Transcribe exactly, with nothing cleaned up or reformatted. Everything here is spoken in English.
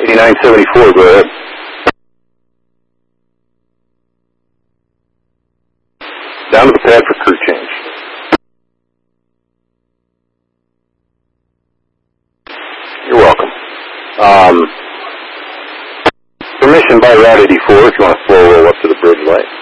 eighty-nine seventy-four, go ahead. Down to the pad for crew change. You're welcome. Um, permission by Route eighty-four if you want to slow roll up to the bridge light.